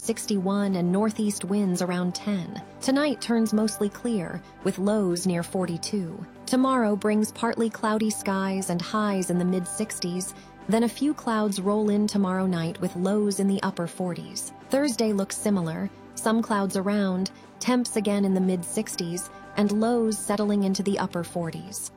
61 and northeast winds around 10. Tonight turns mostly clear, with lows near 42. Tomorrow brings partly cloudy skies and highs in the mid-60s, then a few clouds roll in tomorrow night with lows in the upper 40s. Thursday looks similar, some clouds around, temps again in the mid-60s, and lows settling into the upper 40s.